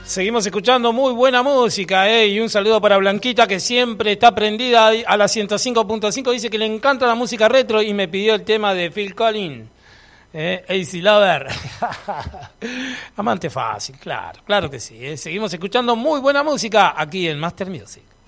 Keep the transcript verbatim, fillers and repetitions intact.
Seguimos escuchando muy buena música, ¿eh? Y un saludo para Blanquita, que siempre está prendida a la ciento cinco punto cinco. Dice que le encanta la música retro y me pidió el tema de Phil Collins, ¿eh? Easy Lover. Amante fácil, claro, claro que sí, ¿eh? Seguimos escuchando muy buena música aquí en Master Music.